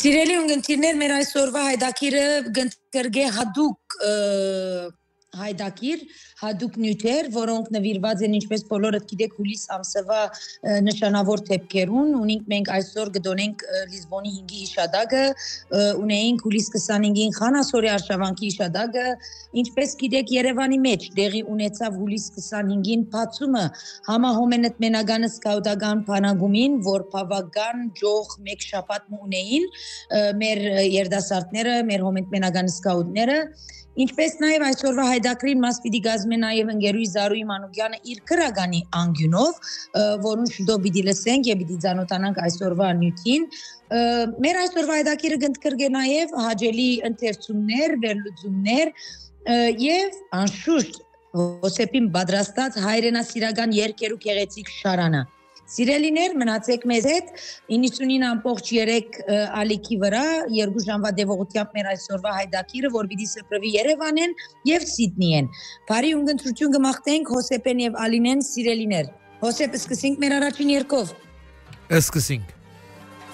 Սիրելի ունգընտիրներ, մեր այսօրվա հայդակիրը գընտրգե հադուկ հայդակիր, հադուկ նյութեր, որոնք նվիրված են ինչպես բոլորդ գիտեք հուլիս ամսվա նշանավոր թեփքերուն, ունենք մենք այսօր գդոնենք Լիզբոնի 5-ի հիշադակը, ունեինք հուլիս 25-ին Խանասորի արշավանքի հիշադակը, ինչպես գիտեք Երևանի մեջ դեղի ունեցավ հուլիս 25-ին բացումը համահոմենետ մենագանը սկաուտական բանագումին, որ բավական ջող մեկ շաբաթ ունեին մեր երդասարտները, մեր հոմենետ մենագան սկաուտները Ինչպես նաև այսօրվա հայդակրին մաս պիտի գազմե նաև ընկերուհի Զարուհի Մանուկյանը իր քրագանի անգյունով, որուն շուտով պիտի լսենք եւ պիտի ծանոթանանք այսօրվա նյութին։ Մեր այսօրվա հայդակիրը գտնկրգե նաև հաջելի ընթերցումներ, վերլուծումներ եւ անշուշտ Հոսեփին պատրաստած հայրենասիրական երկերու գեղեցիկ շարանը։ Սիրելիներ, մնացեք մեզ հետ 99.3 ալիքի վրա, 2 ժամվա դեպողությամբ մեր այսօրվա հայդակիրը, որ պիտի սփռվի Երևանեն եւ Սիդնիեն։ Բարի ունգընտրություն կմաղթենք Հոսեփեն եւ Ալինեն, սիրելիներ։ Հոսեփ, սկսենք մեր առաջին երգով։ Սկսենք։